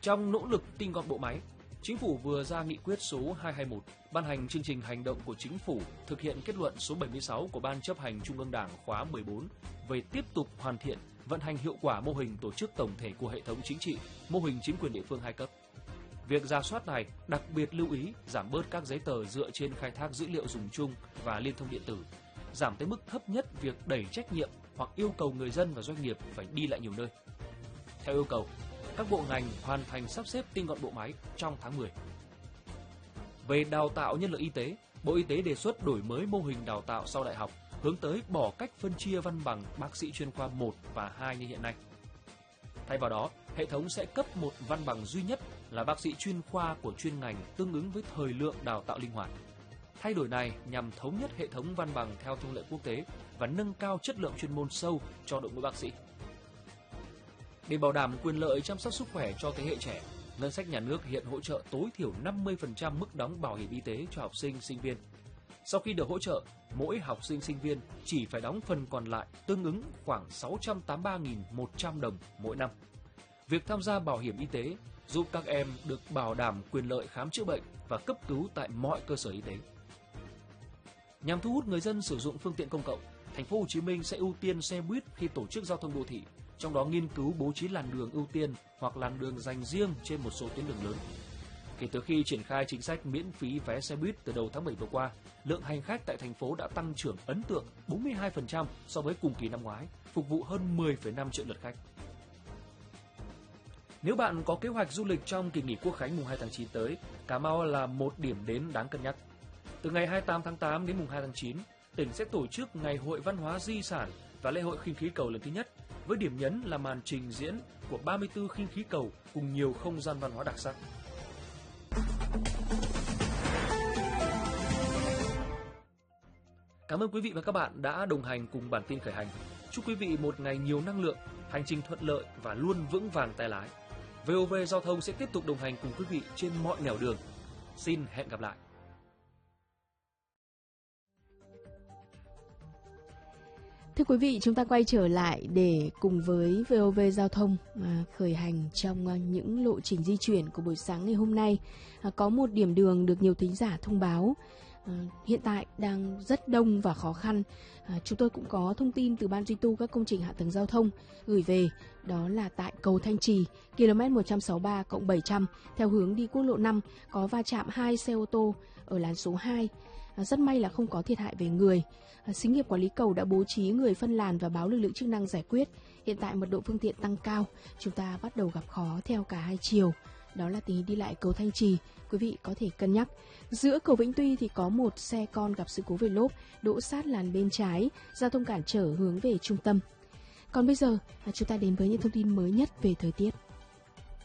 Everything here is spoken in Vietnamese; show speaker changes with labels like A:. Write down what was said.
A: Trong nỗ lực tinh gọn bộ máy, Chính phủ vừa ra nghị quyết số 221 ban hành chương trình hành động của Chính phủ thực hiện kết luận số 76 của Ban chấp hành Trung ương Đảng khóa 14 về tiếp tục hoàn thiện, vận hành hiệu quả mô hình tổ chức tổng thể của hệ thống chính trị, mô hình chính quyền địa phương hai cấp. Việc rà soát này đặc biệt lưu ý giảm bớt các giấy tờ dựa trên khai thác dữ liệu dùng chung và liên thông điện tử, giảm tới mức thấp nhất việc đẩy trách nhiệm hoặc yêu cầu người dân và doanh nghiệp phải đi lại nhiều nơi. Theo yêu cầu, các bộ ngành hoàn thành sắp xếp tinh gọn bộ máy trong tháng 10. Về đào tạo nhân lực y tế, Bộ Y tế đề xuất đổi mới mô hình đào tạo sau đại học, hướng tới bỏ cách phân chia văn bằng bác sĩ chuyên khoa 1 và 2 như hiện nay. Thay vào đó, hệ thống sẽ cấp một văn bằng duy nhất là bác sĩ chuyên khoa của chuyên ngành tương ứng với thời lượng đào tạo linh hoạt. Thay đổi này nhằm thống nhất hệ thống văn bằng theo thông lệ quốc tế và nâng cao chất lượng chuyên môn sâu cho đội ngũ bác sĩ. Để bảo đảm quyền lợi chăm sóc sức khỏe cho thế hệ trẻ, ngân sách nhà nước hiện hỗ trợ tối thiểu 50% mức đóng bảo hiểm y tế cho học sinh, sinh viên. Sau khi được hỗ trợ, mỗi học sinh, sinh viên chỉ phải đóng phần còn lại tương ứng khoảng 683.100 đồng mỗi năm. Việc tham gia bảo hiểm y tế giúp các em được bảo đảm quyền lợi khám chữa bệnh và cấp cứu tại mọi cơ sở y tế. Nhằm thu hút người dân sử dụng phương tiện công cộng, Thành phố Hồ Chí Minh sẽ ưu tiên xe buýt khi tổ chức giao thông đô thị, trong đó nghiên cứu bố trí làn đường ưu tiên hoặc làn đường dành riêng trên một số tuyến đường lớn. Kể từ khi triển khai chính sách miễn phí vé xe buýt từ đầu tháng 7 vừa qua, lượng hành khách tại thành phố đã tăng trưởng ấn tượng 42% so với cùng kỳ năm ngoái, phục vụ hơn 10,5 triệu lượt khách. Nếu bạn có kế hoạch du lịch trong kỳ nghỉ Quốc khánh mùng 2 tháng 9 tới, Cà Mau là một điểm đến đáng cân nhắc. Từ ngày 28 tháng 8 đến mùng 2 tháng 9, tỉnh sẽ tổ chức Ngày hội Văn hóa Di sản và lễ hội khinh khí cầu lần thứ nhất, với điểm nhấn là màn trình diễn của 34 khinh khí cầu cùng nhiều không gian văn hóa đặc sắc. Cảm ơn quý vị và các bạn đã đồng hành cùng bản tin khởi hành. Chúc quý vị một ngày nhiều năng lượng, hành trình thuận lợi và luôn vững vàng tay lái. VOV Giao thông sẽ tiếp tục đồng hành cùng quý vị trên mọi nẻo đường. Xin hẹn gặp lại.
B: Thưa quý vị, chúng ta quay trở lại để cùng với VOV Giao thông khởi hành trong những lộ trình di chuyển của buổi sáng ngày hôm nay. Có một điểm đường được nhiều thính giả thông báo hiện tại đang rất đông và khó khăn. Chúng tôi cũng có thông tin từ Ban duy tu các công trình hạ tầng giao thông gửi về, đó là tại cầu Thanh Trì, km 163+700 theo hướng đi quốc lộ 5 có va chạm 2 xe ô tô ở làn số 2. Rất may là không có thiệt hại về người. Xí nghiệp quản lý cầu đã bố trí người phân làn và báo lực lượng chức năng giải quyết. Hiện tại mật độ phương tiện tăng cao, chúng ta bắt đầu gặp khó theo cả hai chiều. Đó là tình hình đi lại cầu Thanh Trì, quý vị có thể cân nhắc. Giữa cầu Vĩnh Tuy thì có một xe con gặp sự cố về lốp, đỗ sát làn bên trái, giao thông cản trở hướng về trung tâm. Còn bây giờ, chúng ta đến với những thông tin mới nhất về thời tiết.